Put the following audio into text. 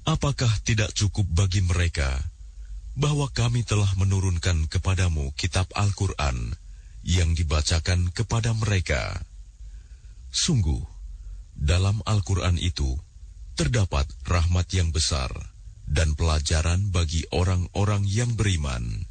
Apakah tidak cukup bagi mereka bahwa kami telah menurunkan kepadamu kitab Al-Quran yang dibacakan kepada mereka? Sungguh, dalam Al-Quran itu terdapat rahmat yang besar dan pelajaran bagi orang-orang yang beriman.